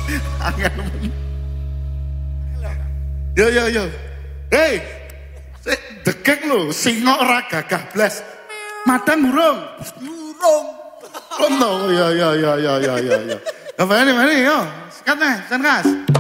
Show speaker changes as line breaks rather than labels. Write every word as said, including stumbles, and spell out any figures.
Yo yo yo. Hei. Dekek lho, singa ora gagah blas. Madang urung.
Urung.
Oh no, ya ya ya ya ya ya. Ya. Apa ini, mana yo? Sikat nih, Sankas.